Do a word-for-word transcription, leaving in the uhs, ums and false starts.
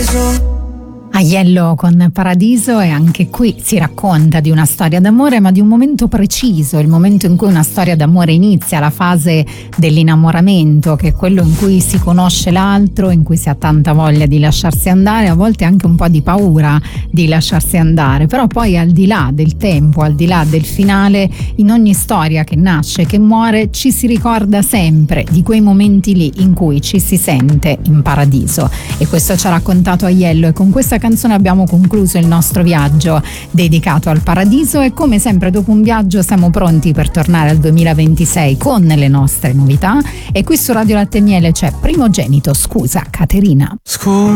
paradiso. Aiello con Paradiso, e anche qui si racconta di una storia d'amore, ma di un momento preciso, il momento in cui una storia d'amore inizia, la fase dell'innamoramento, che è quello in cui si conosce l'altro, in cui si ha tanta voglia di lasciarsi andare, a volte anche un po' di paura di lasciarsi andare, però poi al di là del tempo, al di là del finale, in ogni storia che nasce e che muore ci si ricorda sempre di quei momenti lì in cui ci si sente in paradiso, e questo ci ha raccontato Aiello, e con questa canzone abbiamo concluso il nostro viaggio dedicato al paradiso, e come sempre dopo un viaggio siamo pronti per tornare al duemilaventisei con le nostre novità, e qui su Radio Latte e Miele c'è Primogenito, Scusa Caterina. Scusa